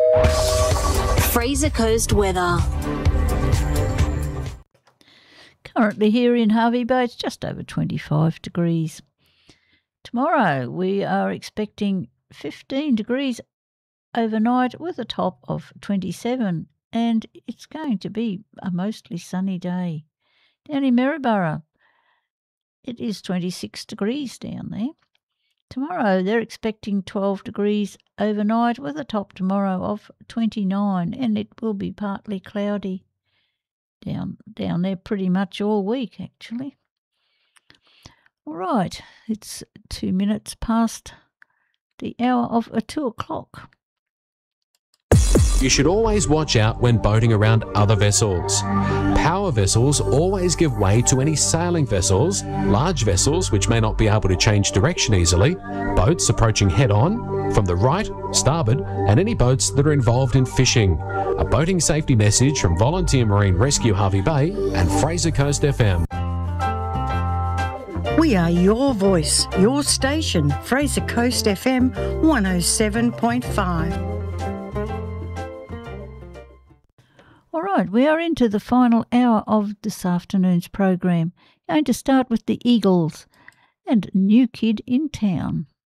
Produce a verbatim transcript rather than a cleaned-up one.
Fraser Coast weather. Currently here in Hervey Bay, it's just over twenty-five degrees. Tomorrow we are expecting fifteen degrees overnight with a top of twenty-seven, and it's going to be a mostly sunny day. Down in Maryborough, it is twenty-six degrees down there. Tomorrow they're expecting twelve degrees overnight with a top tomorrow of twenty-nine, and it will be partly cloudy down down there pretty much all week actually. All right, it's two minutes past the hour of uh, two o'clock. You should always watch out when boating around other vessels. Power vessels always give way to any sailing vessels, large vessels which may not be able to change direction easily, boats approaching head-on, from the right, starboard, and any boats that are involved in fishing. A boating safety message from Volunteer Marine Rescue Hervey Bay and Fraser Coast F M. We are your voice, your station, Fraser Coast F M one oh seven point five. All right, we are into the final hour of this afternoon's program. Going to start with the Eagles and New Kid in Town.